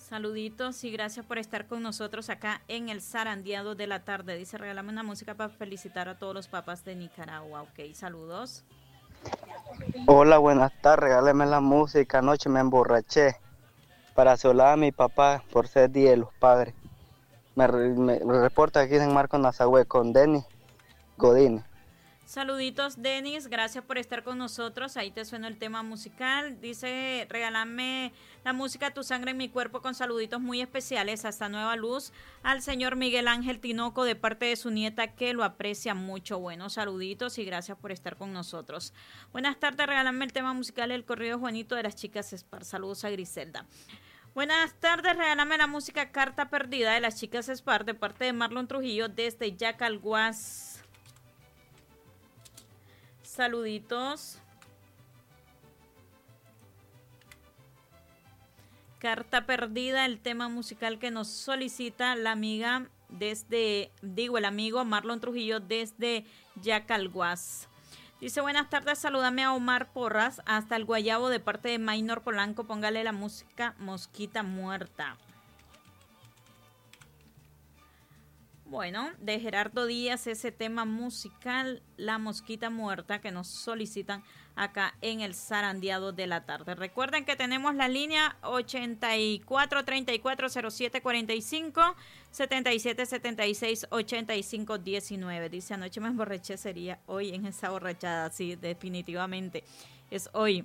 Saluditos y gracias por estar con nosotros acá en el Zarandeado de la Tarde. Dice, regálame una música para felicitar a todos los papás de Nicaragua. Ok, saludos. Hola, buenas tardes, regálame la música. Anoche me emborraché para solar a mi papá por ser Día de los Padres. Me reporta aquí en Marco Nazagüe con Denis Godínez. Saluditos, Denis, gracias por estar con nosotros. Ahí te suena el tema musical. Dice, regálame la música Tu Sangre en Mi Cuerpo con saluditos muy especiales hasta Nueva Luz al señor Miguel Ángel Tinoco de parte de su nieta que lo aprecia mucho. Bueno, saluditos y gracias por estar con nosotros. Buenas tardes, regálame el tema musical El Corrido Juanito de las Chicas Spar. Saludos a Griselda. Buenas tardes, regálame la música Carta Perdida de las Chicas Spar de parte de Marlon Trujillo desde Yacalguás. Saluditos. Carta Perdida, el tema musical que nos solicita la amiga el amigo Marlon Trujillo desde Yacalguás. Dice, buenas tardes, salúdame a Omar Porras hasta el Guayabo de parte de Maynor Polanco, póngale la música Mosquita Muerta. Bueno, de Gerardo Díaz, ese tema musical, La Mosquita Muerta, que nos solicitan acá en el Zarandeado de la Tarde. Recuerden que tenemos la línea 84-34-07-45, 77-76-85-19. Dice, anoche me emborraché, sería hoy en esa borrachada. Sí, definitivamente, es hoy.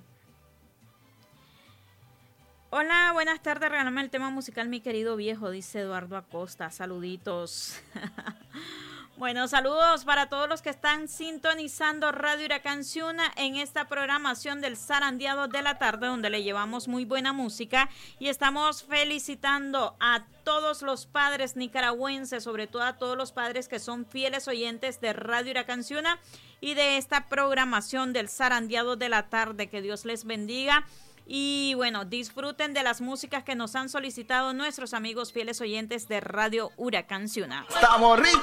Hola, buenas tardes, regálame el tema musical Mi Querido Viejo, dice Eduardo Acosta, saluditos. Bueno, saludos para todos los que están sintonizando Radio Huracán Ciuna en esta programación del Zarandeado de la Tarde, donde le llevamos muy buena música y estamos felicitando a todos los padres nicaragüenses, sobre todo a todos los padres que son fieles oyentes de Radio Huracán Ciuna y de esta programación del Zarandeado de la Tarde. Que Dios les bendiga. Y bueno, disfruten de las músicas que nos han solicitado nuestros amigos fieles oyentes de Radio Huracán Ciuna. ¡Estamos ricos!